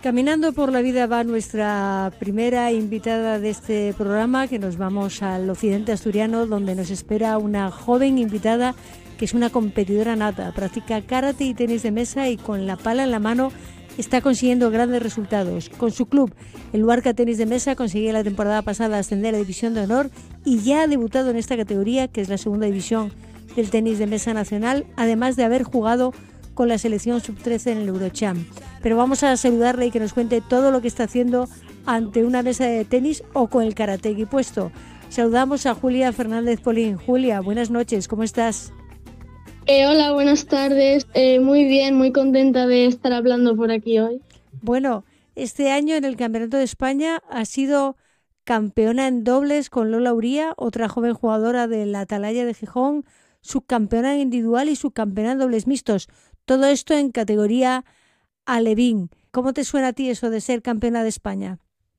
Caminando por la vida va nuestra primera invitada de este programa, que nos vamos al occidente asturiano, donde nos espera una joven invitada que es una competidora nata, practica karate y tenis de mesa y con la pala en la mano está consiguiendo grandes resultados. Con su club, el Luarca Tenis de Mesa, consiguió la temporada pasada ascender a la División de Honor y ya ha debutado en esta categoría, que es la segunda división del tenis de mesa nacional, además de haber jugado con la selección sub-13 en el Eurocham. Pero vamos a saludarle y que nos cuente todo lo que está haciendo ante una mesa de tenis o con el karateki puesto. Saludamos a Julia Fernández Polín. Julia, buenas noches, ¿cómo estás? Hola, buenas tardes. Muy bien, muy contenta de estar hablando por aquí hoy. Bueno, este año en el Campeonato de España has sido campeona en dobles con Lola Uría, otra joven jugadora de la Atalaya de Gijón, subcampeona en individual y subcampeona en dobles mixtos. Todo esto en categoría alevín. ¿Cómo te suena a ti eso de ser campeona de España?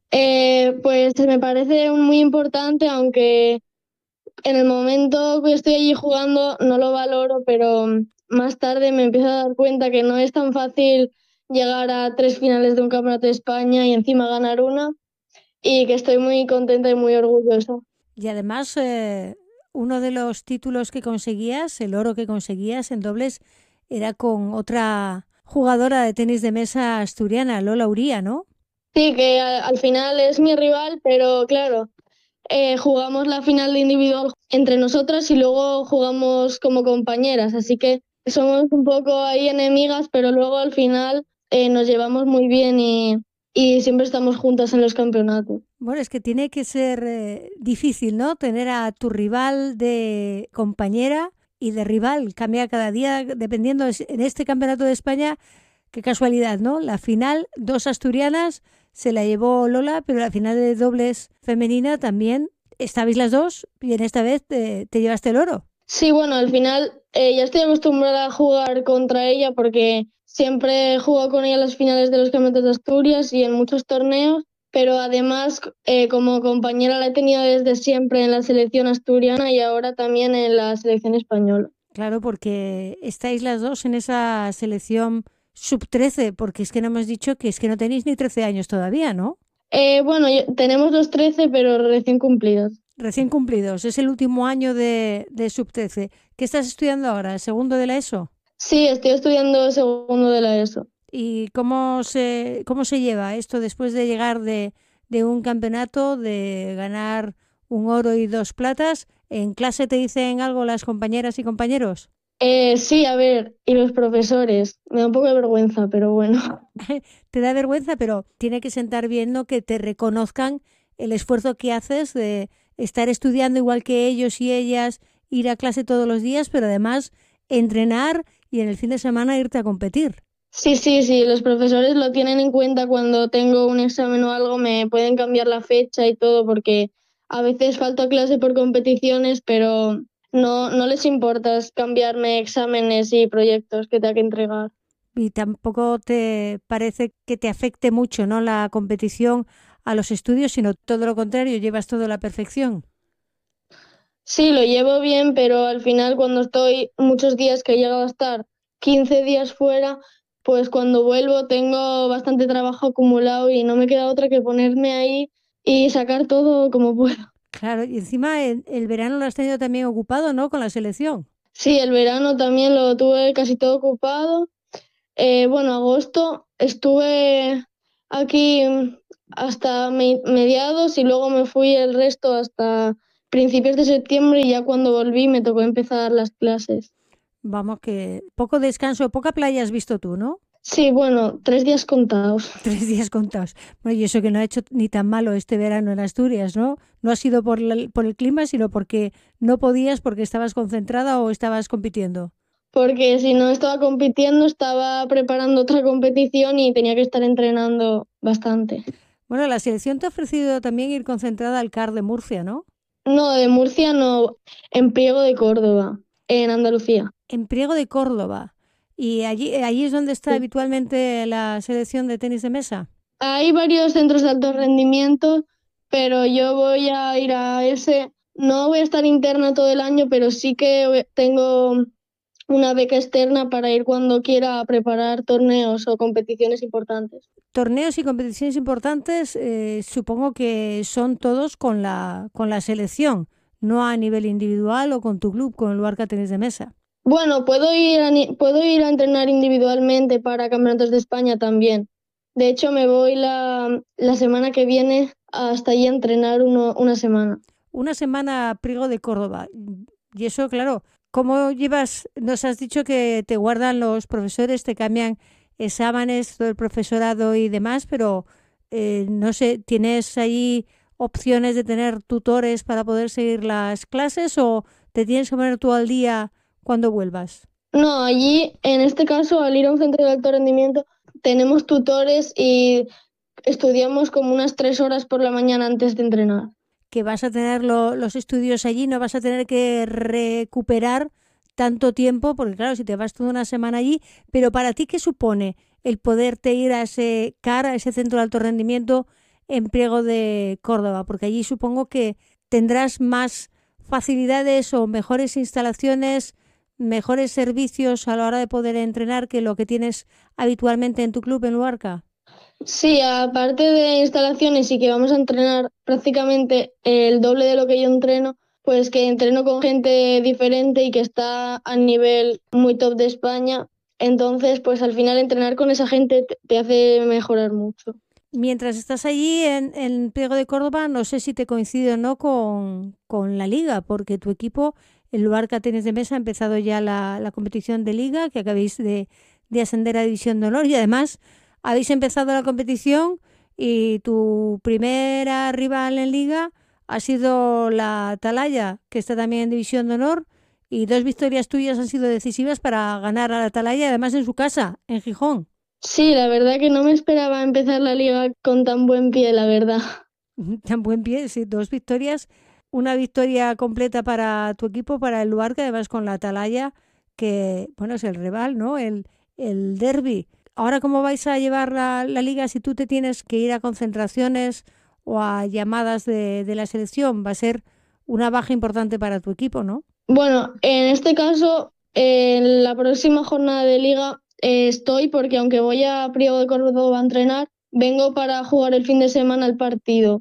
Pues me parece muy importante, aunque en el momento que estoy allí jugando no lo valoro, pero más tarde me empiezo a dar cuenta que no es tan fácil llegar a 3 finales de un campeonato de España y encima ganar una, y que estoy muy contenta y muy orgullosa. Y además, uno de los títulos que conseguías, el oro que conseguías en dobles, era con otra jugadora de tenis de mesa asturiana, Lola Uría, ¿no? Sí, que al final es mi rival, pero claro, jugamos la final de individual entre nosotras y luego jugamos como compañeras, así que somos un poco ahí enemigas, pero luego al final nos llevamos muy bien y siempre estamos juntas en los campeonatos. Bueno, es que tiene que ser difícil, ¿no? Tener a tu rival de compañera y de rival. Cambia cada día dependiendo. En este Campeonato de España, qué casualidad, ¿no? La final, 2 asturianas, se la llevó Lola, pero la final de dobles femenina también estabais las dos y en esta vez te llevaste el oro. Sí, bueno, al final ya estoy acostumbrada a jugar contra ella porque siempre he jugado con ella en las finales de los campeonatos de Asturias y en muchos torneos, pero además como compañera la he tenido desde siempre en la selección asturiana y ahora también en la selección española. Claro, porque estáis las dos en esa selección sub-13, porque es que no hemos dicho que es que no tenéis ni 13 años todavía, ¿no? Bueno, tenemos los 13, pero recién cumplidos. Recién cumplidos, es el último año de sub-13. ¿Qué estás estudiando ahora? ¿Segundo de la ESO? Sí, estoy estudiando segundo de la ESO. ¿Y cómo se lleva esto después de llegar de un campeonato, de ganar un oro y 2 platas? ¿En clase te dicen algo las compañeras y compañeros? Sí, a ver, y los profesores. Me da un poco de vergüenza, pero bueno. Te da vergüenza, pero tiene que sentar bien, ¿no? Que te reconozcan el esfuerzo que haces de estar estudiando igual que ellos y ellas, ir a clase todos los días, pero además entrenar y en el fin de semana irte a competir. Sí, los profesores lo tienen en cuenta cuando tengo un examen o algo, me pueden cambiar la fecha y todo, porque a veces falto a clase por competiciones, pero no les importa cambiarme exámenes y proyectos que tenga que entregar. Y tampoco te parece que te afecte mucho, ¿no? La competición a los estudios, sino todo lo contrario, llevas todo a la perfección. Sí, lo llevo bien, pero al final cuando estoy muchos días, que he llegado a estar 15 días fuera, pues cuando vuelvo tengo bastante trabajo acumulado y no me queda otra que ponerme ahí y sacar todo como puedo. Claro, y encima el verano lo has tenido también ocupado, ¿no? Con la selección. Sí, el verano también lo tuve casi todo ocupado. Bueno, agosto estuve aquí hasta mediados y luego me fui el resto hasta principios de septiembre y ya cuando volví me tocó empezar las clases. Vamos, que poco descanso, poca playa has visto tú, ¿no? Sí, bueno, 3 días contados. 3 días contados. Bueno, y eso que no ha hecho ni tan malo este verano en Asturias, ¿no? No ha sido por el clima, sino porque no podías, porque estabas concentrada o estabas compitiendo. Porque si no estaba compitiendo, estaba preparando otra competición y tenía que estar entrenando bastante. Bueno, la selección te ha ofrecido también ir concentrada al CAR de Murcia, ¿no? No, de Murcia no, en Priego de Córdoba, en Andalucía. En Priego de Córdoba. Y allí es donde está Sí. habitualmente la selección de tenis de mesa. Hay varios centros de alto rendimiento, pero yo voy a ir a ese. No voy a estar interna todo el año, pero sí que tengo una beca externa para ir cuando quiera a preparar torneos o competiciones importantes. Torneos y competiciones importantes, supongo que son todos con la selección, no a nivel individual o con tu club, con el Luarca Tenis de Mesa. Bueno, puedo ir a entrenar individualmente para campeonatos de España también. De hecho, me voy la semana que viene hasta allí a entrenar una semana. Una semana a Priego de Córdoba. Y eso, claro, ¿cómo llevas? Nos has dicho que te guardan los profesores, te cambian exámenes, todo el profesorado y demás, pero no sé, ¿tienes ahí opciones de tener tutores para poder seguir las clases o te tienes que poner tú al día cuando vuelvas? No, allí, en este caso, al ir a un centro de alto rendimiento, tenemos tutores y estudiamos como unas 3 horas por la mañana antes de entrenar. Que vas a tener los estudios allí, no vas a tener que recuperar tanto tiempo, porque claro, si te vas toda una semana allí, pero para ti, ¿qué supone el poderte ir a ese CAR, a ese centro de alto rendimiento en Priego de Córdoba? Porque allí supongo que tendrás más facilidades o mejores instalaciones, mejores servicios a la hora de poder entrenar que lo que tienes habitualmente en tu club en Luarca. Sí, aparte de instalaciones y que vamos a entrenar prácticamente el doble de lo que yo entreno, pues que entreno con gente diferente y que está a nivel muy top de España. Entonces, pues al final entrenar con esa gente te hace mejorar mucho. Mientras estás allí en Priego de Córdoba, no sé si te coincide o no con la liga, porque tu equipo, el Luarca Tenis de Mesa, ha empezado ya la competición de liga, que acabéis de ascender a División de Honor y además habéis empezado la competición y tu primera rival en liga ha sido la Atalaya, que está también en División de Honor y dos victorias tuyas han sido decisivas para ganar a la Atalaya, además en su casa, en Gijón. Sí, la verdad que no me esperaba empezar la liga con tan buen pie, la verdad. Tan buen pie, sí, dos victorias, una victoria completa para tu equipo, para el Luarca, además con la Atalaya, que bueno, es el rival, ¿no? El derbi. Ahora, ¿cómo vais a llevar la liga si tú te tienes que ir a concentraciones o a llamadas de la selección? Va a ser una baja importante para tu equipo, ¿no? Bueno, en este caso, en la próxima jornada de liga estoy porque aunque voy a Priego de Córdoba a entrenar, vengo para jugar el fin de semana el partido.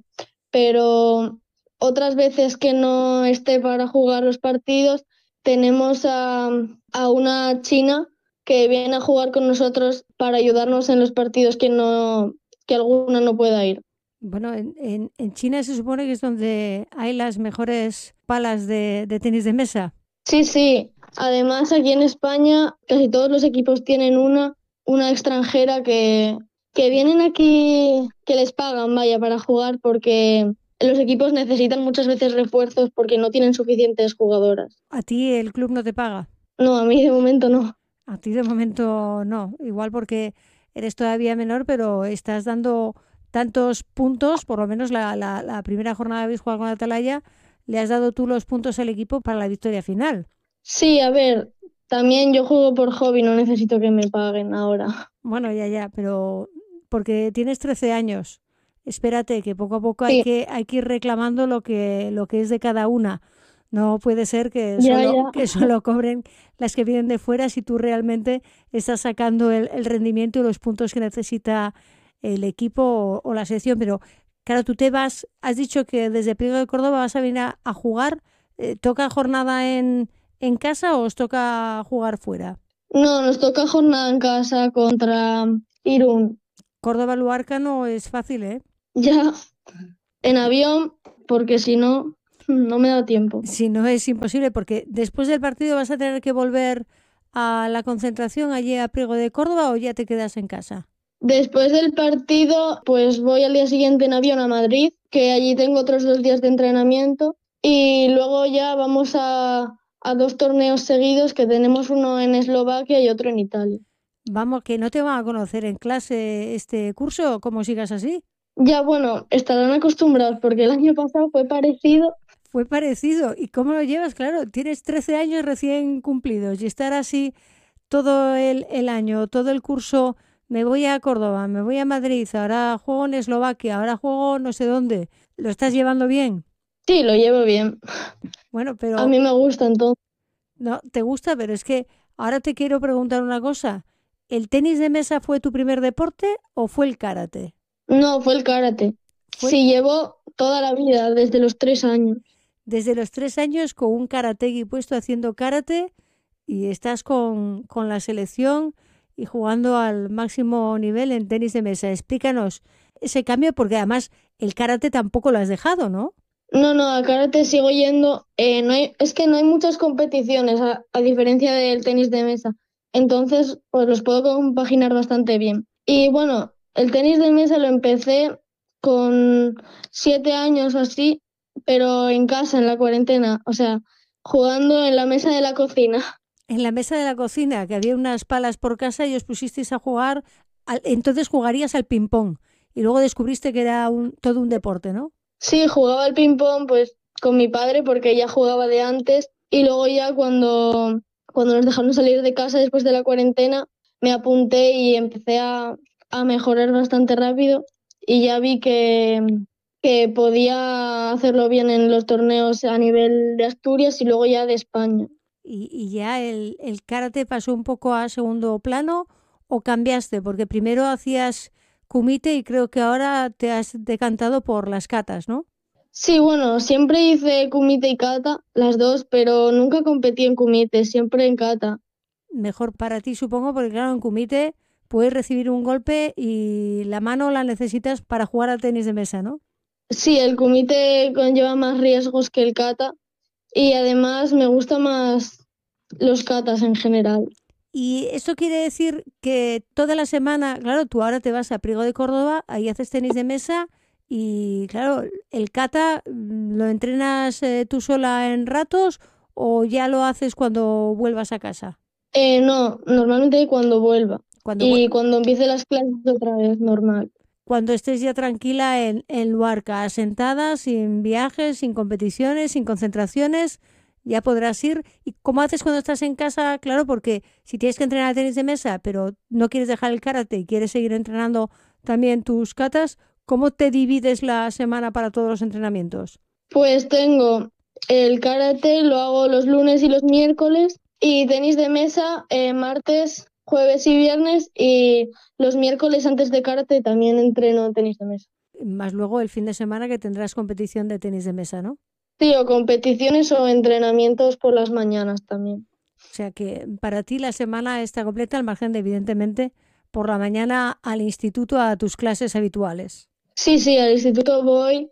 Pero otras veces que no esté para jugar los partidos, tenemos a una china que viene a jugar con nosotros para ayudarnos en los partidos que alguna no pueda ir. Bueno, en China se supone que es donde hay las mejores palas de tenis de mesa. Sí, sí. Además, aquí en España casi todos los equipos tienen una extranjera que vienen aquí, que les pagan, vaya, para jugar porque los equipos necesitan muchas veces refuerzos porque no tienen suficientes jugadoras. ¿A ti el club no te paga? No, a mí de momento no. A ti de momento no, igual porque eres todavía menor, pero estás dando tantos puntos, por lo menos la primera jornada que habéis jugado con Atalaya, le has dado tú los puntos al equipo para la victoria final. Sí, a ver, también yo juego por hobby, no necesito que me paguen ahora. Bueno, ya, pero porque tienes 13 años, espérate que poco a poco Sí, hay que ir reclamando lo que es de cada una. No puede ser ya, ya. que solo cobren las que vienen de fuera si tú realmente estás sacando el rendimiento y los puntos que necesita el equipo o la selección. Pero claro, tú te vas, has dicho que desde Priego de Córdoba vas a venir a jugar. ¿Toca jornada en casa o os toca jugar fuera? No, nos toca jornada en casa contra Irún. Córdoba Luarca no es fácil, ¿eh? Ya en avión, porque si no, no me da tiempo. Si no es imposible, porque después del partido vas a tener que volver a la concentración allí a Priego de Córdoba o ya te quedas en casa. Después del partido, pues voy al día siguiente en avión a Madrid, que allí tengo otros 2 días de entrenamiento, y luego ya vamos a 2 torneos seguidos, que tenemos uno en Eslovaquia y otro en Italia. Vamos, que no te van a conocer en clase este curso, como sigas así. Ya bueno, estarán acostumbrados porque el año pasado fue parecido. Fue parecido. ¿Y cómo lo llevas? Claro, tienes 13 años recién cumplidos y estar así todo el año, todo el curso. Me voy a Córdoba, me voy a Madrid, ahora juego en Eslovaquia, ahora juego no sé dónde. ¿Lo estás llevando bien? Sí, lo llevo bien. Bueno, A pero mí me gusta entonces. no, te gusta, pero es que Ahora te quiero preguntar una cosa. ¿El tenis de mesa fue tu primer deporte o fue el karate? No, fue el karate. Fue Sí, llevo toda la vida, desde los 3 años. desde los 3 años con un karategi puesto haciendo karate y estás con la selección y jugando al máximo nivel en tenis de mesa. Explícanos ese cambio porque además el karate tampoco lo has dejado, ¿no? No, no, a karate sigo yendo. Es que no hay muchas competiciones, a diferencia del tenis de mesa. Entonces, pues los puedo compaginar bastante bien. Y bueno, el tenis de mesa lo empecé con 7 años o así, pero en casa, en la cuarentena. O sea, jugando en la mesa de la cocina. En la mesa de la cocina, que había unas palas por casa y os pusisteis a jugar, entonces jugarías al ping-pong y luego descubriste que era todo un deporte, ¿no? Sí, jugaba al ping-pong pues con mi padre porque ya jugaba de antes y luego ya cuando nos dejaron salir de casa después de la cuarentena me apunté y empecé a mejorar bastante rápido y ya vi que podía hacerlo bien en los torneos a nivel de Asturias y luego ya de España. Y ya el karate pasó un poco a segundo plano o cambiaste, porque primero hacías kumite y creo que ahora te has decantado por las katas, ¿no? Sí, bueno, siempre hice kumite y kata, las dos, pero nunca competí en kumite, siempre en kata. Mejor para ti, supongo, porque claro, en kumite puedes recibir un golpe y la mano la necesitas para jugar al tenis de mesa, ¿no? Sí, el kumite conlleva más riesgos que el kata y además me gusta más los katas en general. Y esto quiere decir que toda la semana, claro, tú ahora te vas a Priego de Córdoba, ahí haces tenis de mesa y claro, el kata lo entrenas tú sola en ratos o ya lo haces cuando vuelvas a casa. No, normalmente cuando vuelva Cuando, y cuando empiece las clases otra vez, normal. cuando estés ya tranquila en Luarca, sentada, sin viajes, sin competiciones, sin concentraciones, ya podrás ir. ¿Y cómo haces cuando estás en casa? Claro, porque si tienes que entrenar tenis de mesa, pero no quieres dejar el karate y quieres seguir entrenando también tus katas, ¿cómo te divides la semana para todos los entrenamientos? Pues tengo el karate, lo hago los lunes y los miércoles y tenis de mesa martes, jueves y viernes y los miércoles antes de karate también entreno tenis de mesa. Más luego el fin de semana que tendrás competición de tenis de mesa, ¿no? Sí, o competiciones o entrenamientos por las mañanas también. O sea que para ti la semana está completa al margen de, evidentemente, por la mañana al instituto a tus clases habituales. Sí, sí, al instituto voy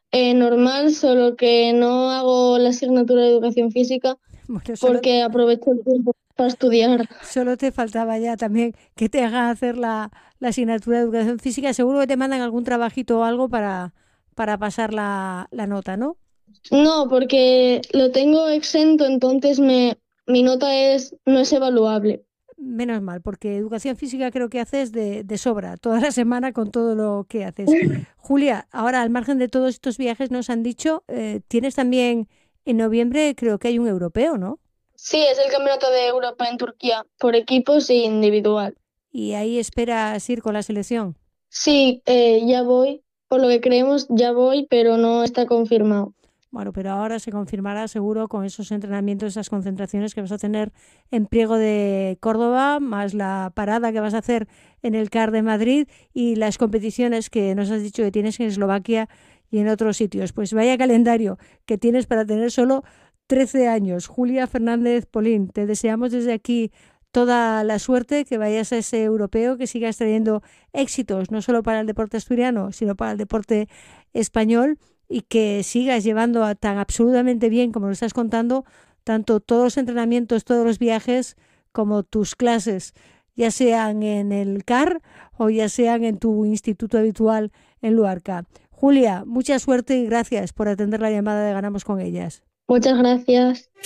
normal, solo que no hago la asignatura de educación física Bueno, porque aprovecho el tiempo para estudiar. solo te faltaba ya también que te hagan hacer la asignatura de educación física. Seguro que te mandan algún trabajito o algo para pasar la nota, ¿no? No, porque lo tengo exento, entonces mi nota no es evaluable. Menos mal, porque educación física creo que haces de sobra toda la semana con todo lo que haces. Julia, ahora al margen de todos estos viajes nos han dicho, tienes también en noviembre creo que hay un europeo, ¿no? Sí, es el Campeonato de Europa en Turquía, por equipos e individual. Y ahí esperas ir con la selección. Sí, ya voy, por lo que creemos ya voy, pero no está confirmado. Bueno, pero ahora se confirmará seguro con esos entrenamientos, esas concentraciones que vas a tener en Priego de Córdoba, más la parada que vas a hacer en el CAR de Madrid y las competiciones que nos has dicho que tienes en Eslovaquia y en otros sitios. Pues vaya calendario que tienes para tener solo 13 años. Julia Fernández Polín, te deseamos desde aquí toda la suerte, que vayas a ese europeo, que sigas trayendo éxitos, no solo para el deporte asturiano, sino para el deporte español y que sigas llevando tan absolutamente bien como lo estás contando, tanto todos los entrenamientos, todos los viajes, como tus clases, ya sean en el CAR o ya sean en tu instituto habitual en Luarca. Julia, mucha suerte y gracias por atender la llamada de Ganamos con Ellas. Muchas gracias.